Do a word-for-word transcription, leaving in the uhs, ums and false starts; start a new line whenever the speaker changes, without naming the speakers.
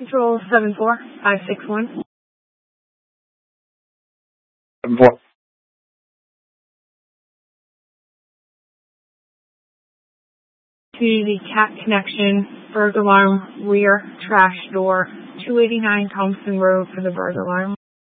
Control seven four five six one.
seven four.
Community cat connection, burglar alarm, rear trash door, two eighty-nine Thompson Road for the burglar alarm.